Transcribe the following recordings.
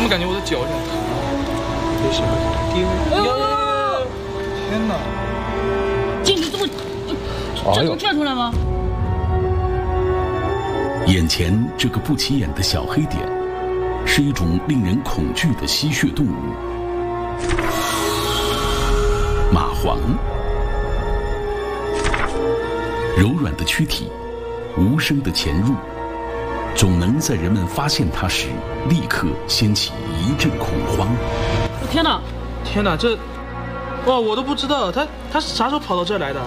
么感觉我的脚有点疼？没事，丢。天哪！ 进去这么，这能转出来吗？ 眼前这个不起眼的小黑点，是一种令人恐惧的吸血动物——蚂蟥。柔软的躯体，无声的潜入，总能在人们发现它时，立刻掀起一阵恐慌。 天哪！ 天哪，这，哇，我都不知道他是啥时候跑到这儿来的？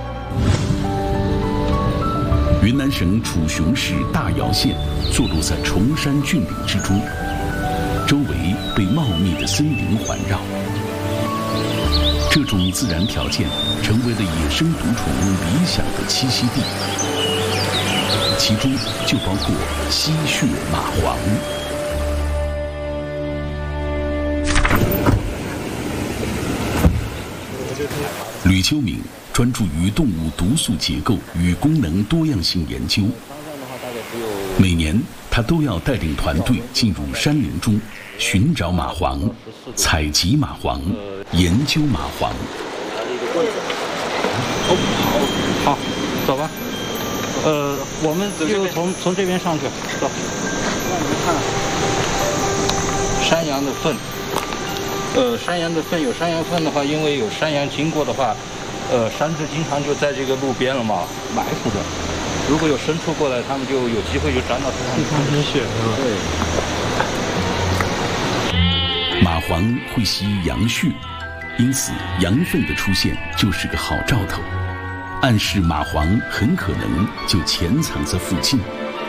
云南省楚雄市大瑶县坐落在崇山峻岭之中，周围被茂密的森林环绕。这种自然条件成为了野生毒宠物理想的栖息地，其中就包括吸血蚂蟥。吕秋敏专注于动物毒素结构与功能多样性研究。每年，他都要带领团队进入山林中，寻找蚂蟥、采集蚂蟥、研究蚂蟥。 好，走吧。我们就从这边上去，走。让你们看，山羊的粪。山羊的粪有山羊粪的话，因为有山羊经过的话，山猪经常就在这个路边了嘛，埋伏着。如果有牲畜过来，他们就有机会就沾到身上。一滩血是吧？ 对。蚂蟥会吸羊血，因此羊粪的出现就是个好兆头，暗示蚂蟥很可能就潜藏在附近。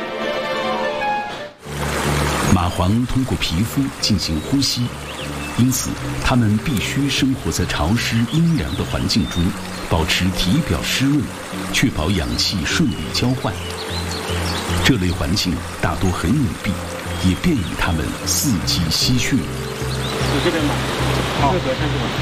蚂蟥通过皮肤进行呼吸，因此它们必须生活在潮湿阴凉的环境中，保持体表湿润，确保氧气顺利交换。这类环境大多很隐蔽，也便于它们伺机吸血。 你这边吧，好，上去吧。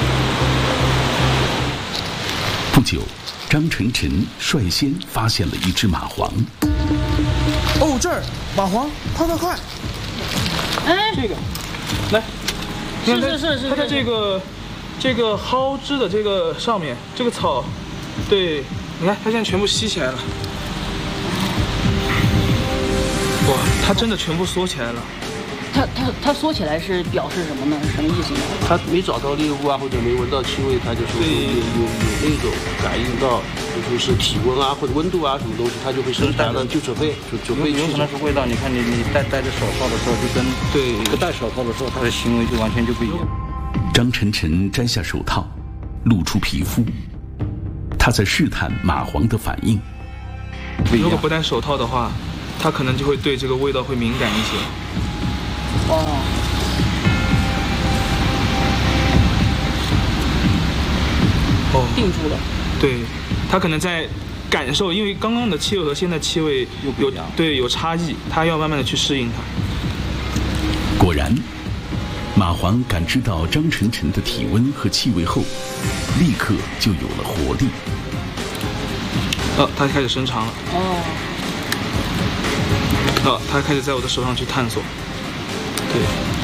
不久，张晨晨率先发现了一只蚂蟥。 哦，这儿蚂蟥，快快快！ 哎， 这个，来， 是， 它在这个蒿枝的这个上面，这个草，对，你看它现在全部吸起来了。哇，它真的全部缩起来了。 它缩起来是表示什么呢？什么意思呢？ 它没找到猎物啊，或者没闻到气味，它就是有那种感应到，就是体温啊或者温度啊什么东西，它就会生产了，就准备有可能是味道。你看你戴着手套的时候，就跟不戴手套的时候，它的行为就完全就不一样。 张晨晨摘下手套，露出皮肤，他在试探蚂蟥的反应。 如果不戴手套的话，它可能就会对这个味道会敏感一些。哦， 定住了。 对，它可能在感受，因为刚刚的气味和现在气味有差异，它要慢慢的去适应它。 果然，蚂蟥感知到张晨晨的体温和气味后，立刻就有了活力。 它开始伸长了。它开始在我的手上去探索。对，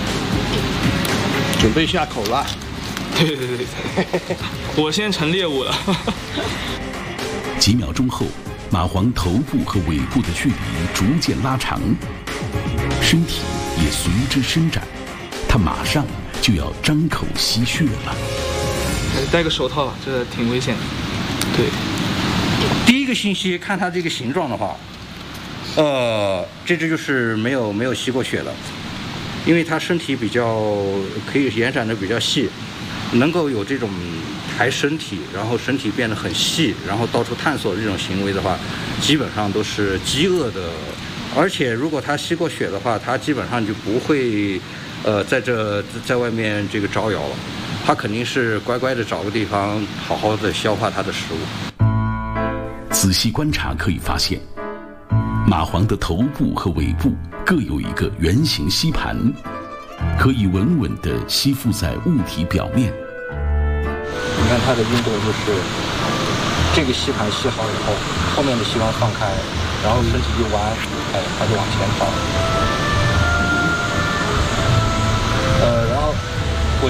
准备下口了。 对，我先成猎物了。 几秒钟后，蚂蟥头部和尾部的距离逐渐拉长，身体也随之伸展，它马上就要张口吸血了。 戴个手套吧，这挺危险的。对， 第一个信息看它这个形状的话，这只就是没有吸过血的。因为它身体比较可以延展的比较细，能够有这种抬身体，然后身体变得很细，然后到处探索这种行为的话，基本上都是饥饿的。而且如果它吸过血的话，它基本上就不会在外面这个招摇了，它肯定是乖乖的找个地方好好的消化它的食物。 仔细观察可以发现，蚂蟥的头部和尾部各有一个圆形吸盘，可以稳稳地吸附在物体表面。 你看它的运动就是这个吸盘吸好以后，后面的吸盘放开，然后身体一弯，它就往前跑。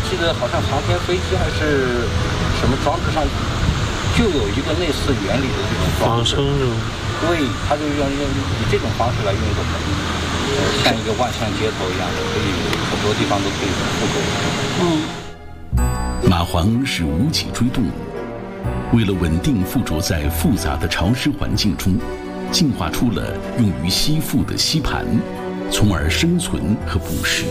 记得好像航天飞机还是什么装置上就有一个类似原理的这种装置，对，它就用以这种方式来运动的，像一个万向接头一样的，可以很多地方都可以复合。 蚂蟥是无脊椎动物，为了稳定附着在复杂的潮湿环境中，进化出了用于吸附的吸盘，从而生存和捕食。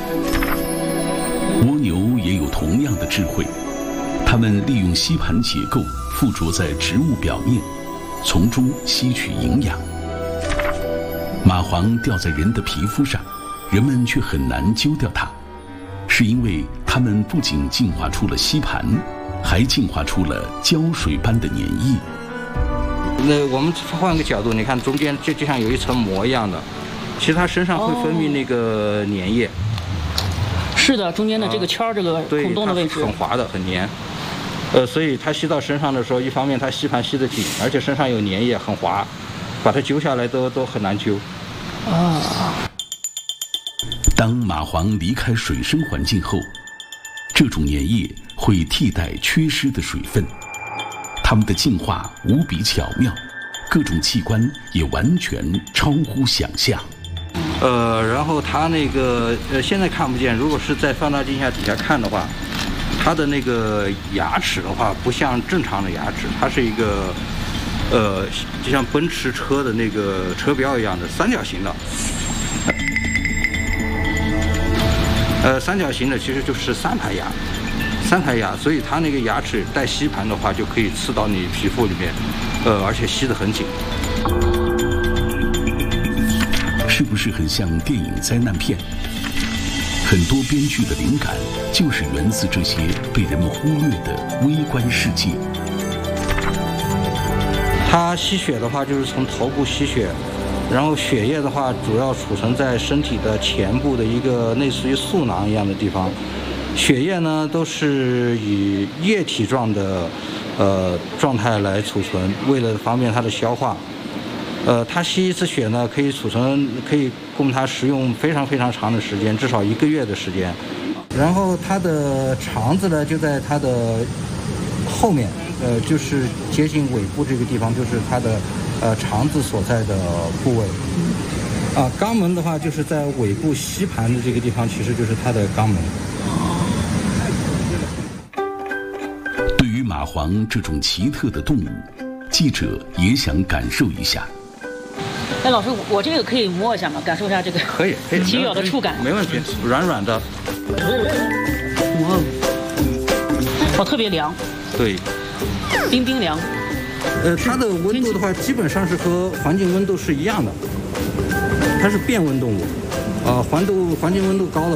蜗牛也有同样的智慧，它们利用吸盘结构附着在植物表面，从中吸取营养。蚂蟥掉在人的皮肤上，人们却很难揪掉它，是因为它们不仅进化出了吸盘，还进化出了胶水般的粘液。 那我们换个角度，你看中间就像有一层膜一样的，其实它身上会分泌那个粘液。 是的，中间的这个圈儿，这个孔洞的位置很滑的，很粘。所以它吸到身上的时候，一方面它吸盘吸得紧，而且身上有粘液，很滑，把它揪下来都很难揪。 当蚂蟥离开水生环境后，这种粘液会替代缺失的水分，它们的进化无比巧妙，各种器官也完全超乎想象。 然后它那个现在看不见，如果是在放大镜下底下看的话，它的那个牙齿的话，不像正常的牙齿，它是一个就像奔驰车的那个车标一样的三角形的。三角形的其实就是三排牙，所以它那个牙齿带吸盘的话，就可以刺到你皮肤里面，而且吸得很紧。 是不是很像电影灾难片？很多编剧的灵感就是源自这些被人们忽略的微观世界。 它吸血的话，就是从头部吸血，然后血液的话，主要储存在身体的前部的一个类似于素囊一样的地方。血液呢，都是以液体状的状态来储存，为了方便它的消化。它吸一次血呢，可以储存，可以供它食用非常非常长的时间，至少1个月的时间。然后它的肠子呢，就在它的后面，就是接近尾部这个地方，就是它的肠子所在的部位。肛门的话，就是在尾部吸盘的这个地方，其实就是它的肛门。 对于蚂蟥这种奇特的动物，记者也想感受一下。 哎，老师，我这个可以摸一下吗？感受一下这个可以奇妙的触感。 没问题，软软的。 哇，特别凉。 对， 冰冰凉。 它的温度的话，基本上是和环境温度是一样的。它是变温动物，环境温度高了。